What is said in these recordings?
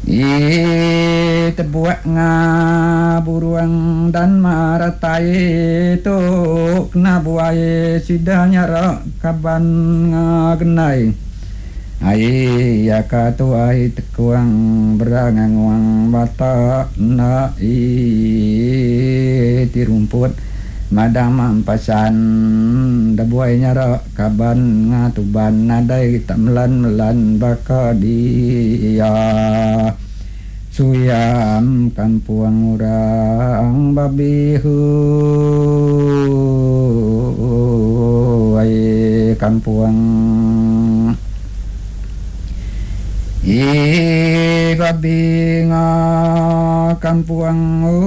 Tebuak nga buruang dan maratai tu kena buai sidanya ra kaban nga genai ai ya ka tu ai tekuang berangang bata na ti rumput madang mampasan da buai nyara kaban nga tuban nadai tak melan baka dia suyam kampuang orang babihu ai kampuang babi nga kampuang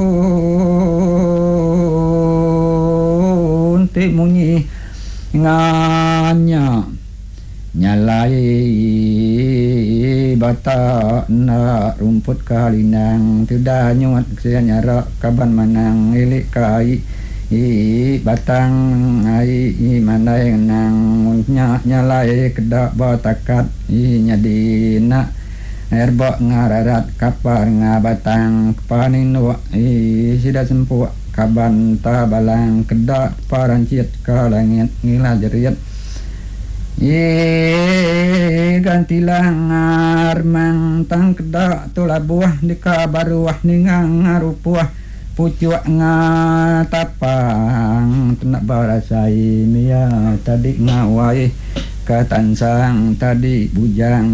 unti munyi nganya nyalai bata na rumput kalinang tidak nyuat saya nyara kaban manang ilik kai batang ai manai nang nyalai kedak batakat nyadina erbak ngararat kapar ngabatang paninu sida sempu kaban tabalang kedak parancit kalangit ngila jerit gantilang armang tang kedak tula buah di kabaruah ningang ngarupuah pucuak nga tapang tenak barasai mia tadi ngawai katansang tadi bujang